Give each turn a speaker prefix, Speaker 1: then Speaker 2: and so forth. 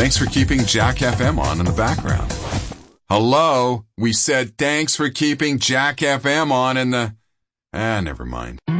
Speaker 1: Thanks for keeping Jack FM on in the background. Hello? We said thanks for keeping Jack FM on in the... never mind.